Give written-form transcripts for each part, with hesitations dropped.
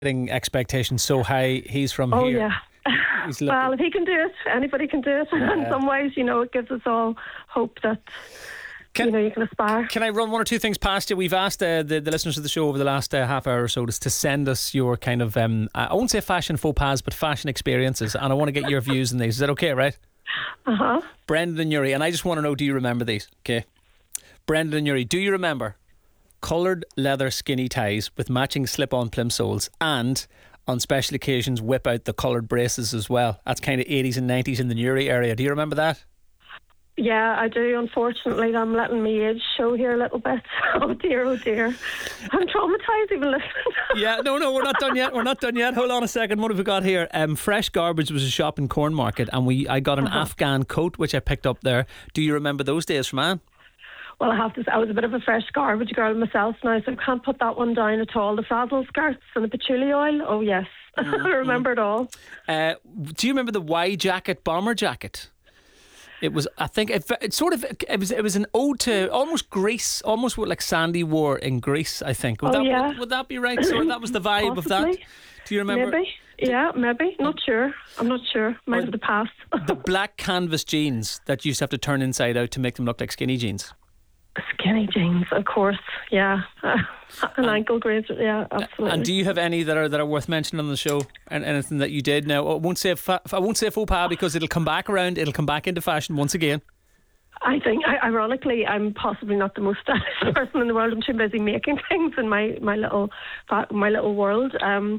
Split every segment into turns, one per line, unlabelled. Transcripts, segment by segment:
expectations so high. He's from
Oh,
here.
yeah. Well, if he can do it, anybody can do it. In some ways, it gives us all hope that you can aspire.
Can I run one or two things past you? We've asked the listeners of the show over the last half hour or so to send us your kind of I won't say fashion faux pas, but fashion experiences, and I want to get your views on these. Is that okay, right? Brendan and Yuri, and I just want to know, do you remember these? Okay. Brendan and Yuri, do you remember coloured leather skinny ties with matching slip-on plimsolls, and on special occasions whip out the coloured braces as well? That's kind of 80s and 90s in the Newry area. Do you remember that?
Yeah, I do. Unfortunately, I'm letting my age show here a little bit. Oh dear. I'm traumatised even listening.
Yeah, no, we're not done yet. Hold on a second. What have we got here? Fresh Garbage was a shop in Cornmarket, and I got an Afghan coat which I picked up there. Do you remember those days from Anne?
Well, I have to say, I was a bit of a Fresh Garbage girl myself now, so I can't put that one down at all. The frazzle skirts and the patchouli oil. Oh yes, I remember it all.
Do you remember the Y jacket, bomber jacket? It was, I think, it was an ode to almost Greece, almost what like Sandy wore in Greece, I think. Would that be right? So that was the vibe of that. Do you remember?
Maybe. Yeah, maybe. Not sure. I'm not sure. Might have the past.
The black canvas jeans that you used to have to turn inside out to make them look like skinny jeans.
Skinny jeans, of course. Yeah. An ankle grazer. Yeah, absolutely.
And do you have any that are worth mentioning on the show? And anything that you did? Now, I won't say faux pas because it'll come back around. It'll come back into fashion once again.
I think, ironically, I'm possibly not the most stylish person in the world. I'm too busy making things in my little world.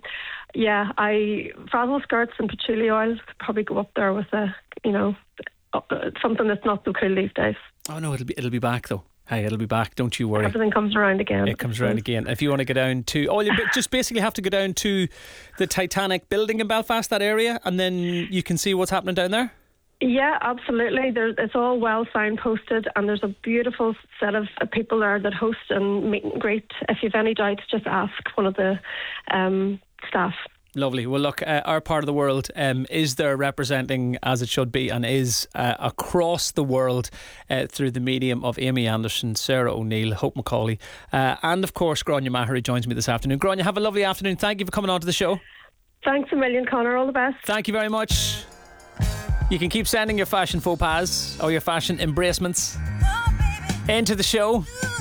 Frazzle skirts and patchouli oils could probably go up there with something that's not so cool these days.
Oh no, it'll be back though. Hey, it'll be back. Don't you worry.
Everything comes around again.
It comes around again. If you want to go down to, you just basically have to go down to the Titanic building in Belfast, that area, and then you can see what's happening down there.
Yeah, absolutely. It's all well signposted, and there's a beautiful set of people there that host and meet and greet. If you've any doubts, just ask one of the staff.
Lovely. Well, look, our part of the world is there representing as it should be, and is across the world through the medium of Amy Anderson, Sarah O'Neill, Hope McCauley, and of course Grania Maher, who joins me this afternoon. Grania, have a lovely afternoon. Thank you for coming on to the show.
Thanks a million, Connor. All the best.
Thank you very much. You can keep sending your fashion faux pas or your fashion embracements into the show.